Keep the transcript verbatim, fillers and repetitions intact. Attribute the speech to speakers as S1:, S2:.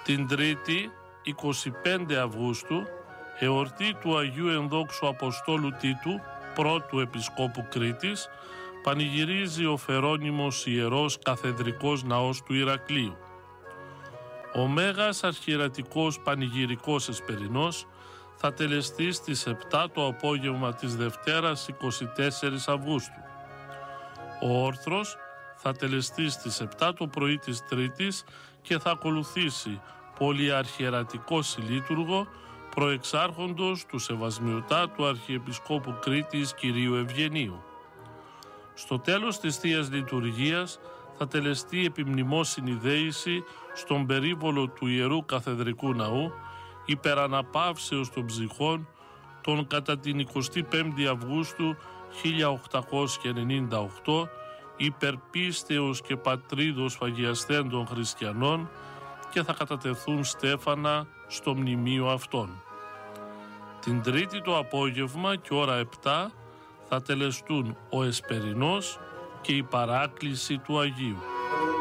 S1: Την Τρίτη, εικοστή πέμπτη Αυγούστου, εορτή του Αγίου Ενδόξου Αποστόλου Τίτου, πρώτου Επισκόπου Κρήτης, πανηγυρίζει ο Φερόνιμος Ιερός Καθεδρικός Ναός του Ηρακλείου. Ο Μέγας Αρχιερατικός Πανηγυρικός Εσπερινός θα τελεστεί στις επτά το απόγευμα της Δευτέρας εικοστή τέταρτη Αυγούστου. Ο Όρθρος θα τελεστεί στις επτά το πρωί της Τρίτης και θα ακολουθήσει πολυαρχιερατικό συλλήτουργο προεξάρχοντος του Σεβασμιωτά του Αρχιεπισκόπου Κρήτης Κυρίου Ευγενίου. Στο τέλος της Θείας Λειτουργίας θα τελεστεί επιμνημόσυνη δέηση στον περίβολο του Ιερού Καθεδρικού Ναού υπεραναπαύσεως των ψυχών των κατά την εικοστή πέμπτη Αυγούστου χίλια οκτακόσια ενενήντα οκτώ υπερπίστεως και πατρίδος φαγιασθέντων χριστιανών και θα κατατεθούν στέφανα στο μνημείο αυτών. Την Τρίτη το απόγευμα και ώρα επτά θα τελεστούν ο Εσπερινός και η παράκληση του Αγίου.